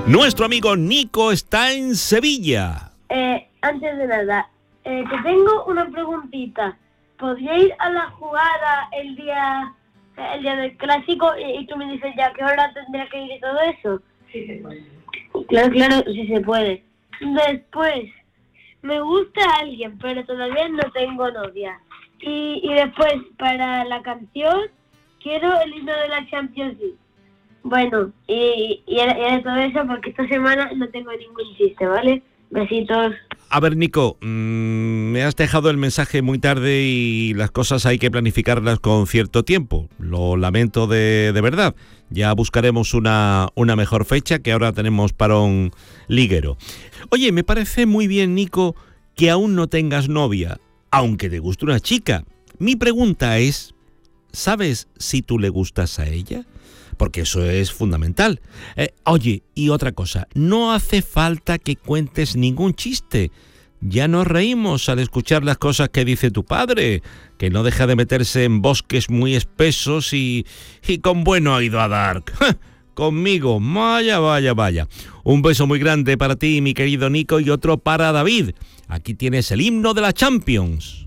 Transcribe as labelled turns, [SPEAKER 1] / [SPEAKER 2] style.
[SPEAKER 1] Nuestro amigo Nico está en Sevilla.
[SPEAKER 2] Antes de nada, te tengo una preguntita. ¿Podría ir a la jugada el día del clásico y tú me dices ya qué hora tendría que ir y todo eso?
[SPEAKER 3] Sí se puede.
[SPEAKER 2] Claro, sí se puede. Después, me gusta alguien, pero todavía no tengo novia. Y después, para la canción, quiero el himno de la Champions League. Bueno, y era todo eso porque esta semana no tengo ningún chiste, ¿vale? Besitos.
[SPEAKER 1] A ver, Nico, me has dejado el mensaje muy tarde y las cosas hay que planificarlas con cierto tiempo. Lo lamento de verdad. Ya buscaremos una mejor fecha, que ahora tenemos parón liguero. Oye, me parece muy bien, Nico, que aún no tengas novia, aunque te guste una chica. Mi pregunta es, ¿sabes si tú le gustas a ella? Porque eso es fundamental. Oye, y otra cosa, no hace falta que cuentes ningún chiste. Ya nos reímos al escuchar las cosas que dice tu padre, que no deja de meterse en bosques muy espesos y con bueno ha ido a dar. Conmigo, vaya. Un beso muy grande para ti, mi querido Nico, y otro para David. Aquí tienes el himno de la Champions.